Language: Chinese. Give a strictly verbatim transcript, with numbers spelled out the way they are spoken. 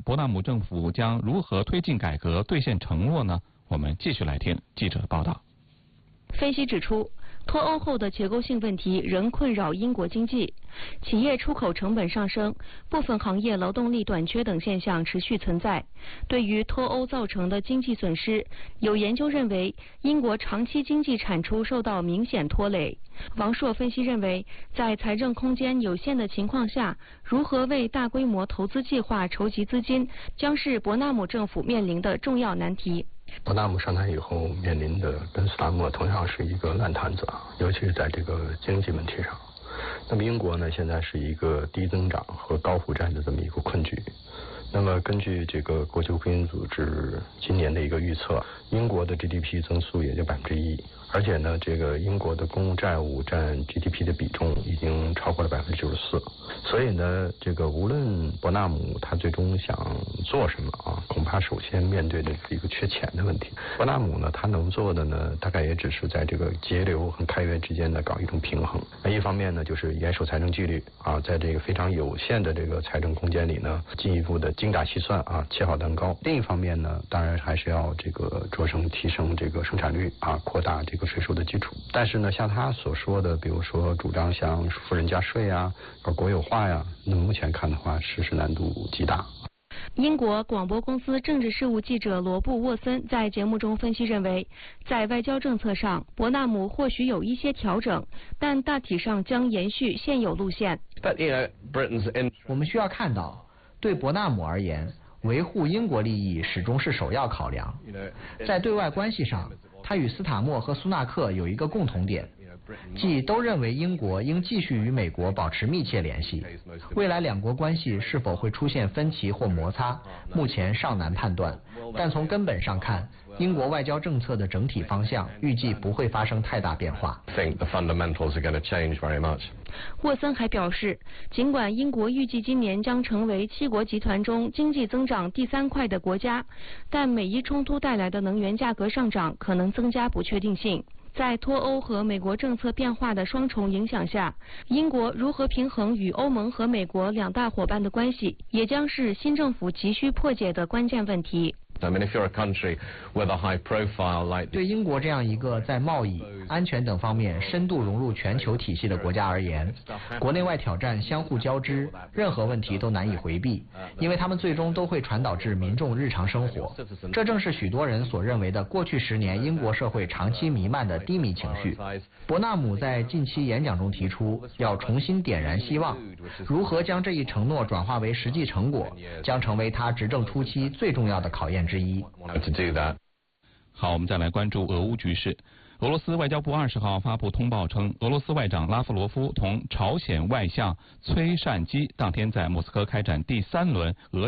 伯纳姆政府将如何推进改革、兑现承诺呢？我们继续来听记者的报道。 分析指出，脱欧后的结构性问题仍困扰英国经济，企业出口成本上升，部分行业劳动力短缺等现象持续存在。对于脱欧造成的经济损失，有研究认为，英国长期经济产出受到明显拖累。王硕分析认为，在财政空间有限的情况下，如何为大规模投资计划筹集资金，将是伯纳姆政府面临的重要难题。 伯纳姆上台以后面临的跟斯达默同样是一个烂摊子啊，尤其是在这个经济问题上。那么英国呢，现在是一个低增长和高负债的这么一个困局。那么根据这个国际货币组织今年的一个预测，英国的 G D P 增速也就百分之一，而且呢，这个英国的公共债务占 G D P 的比重已经超过了百分之九十四。所以呢，这个无论伯纳姆他最终想做什么啊，恐怕首先面对的是一个缺钱的问题。伯纳姆呢，他能做的呢，大概也只是在这个节流和开源之间呢搞一种平衡。那一方面呢，就是严守财政纪律啊，在这个非常有限的这个财政空间里呢，进一步的精打细算啊，切好蛋糕。另一方面呢，当然还是要这个着声提升这个生产率啊，扩大这个税收的基础。但是呢，像他所说的，比如说主张像富人加税啊，或国有化呀，那么目前看的话，实施难度极大。 英国广播公司政治事务记者罗布·沃森在节目中分析认为，在外交政策上，伯纳姆或许有一些调整，但大体上将延续现有路线。 我们需要看到，对伯纳姆而言，维护英国利益始终是首要考量。在对外关系上，他与斯塔默和苏纳克有一个共同点，即都认为英国应继续与美国保持密切联系。未来两国关系是否会出现分歧或摩擦，目前尚难判断。但从根本上看，英国外交政策的整体方向预计不会发生太大变化。 沃森还表示，尽管英国预计今年将成为七国集团中经济增长第三快的国家，但美伊冲突带来的能源价格上涨可能增加不确定性。在脱欧和美国政策变化的双重影响下，英国如何平衡与欧盟和美国两大伙伴的关系，也将是新政府急需破解的关键问题。 对英国这样一个在贸易、安全等方面深度融入全球体系的国家而言，国内外挑战相互交织，任何问题都难以回避，因为他们最终都会传导至民众日常生活。这正是许多人所认为的过去十年英国社会长期弥漫的低迷情绪。伯纳姆在近期演讲中提出，要重新点燃希望，如何将这一承诺转化为实际成果，将成为他执政初期最重要的考验之一。 好，我们再来关注俄乌局势。俄罗斯外交部二十号发布通报称，俄罗斯外长拉夫罗夫同朝鲜外相崔善基当天在莫斯科开展第三轮俄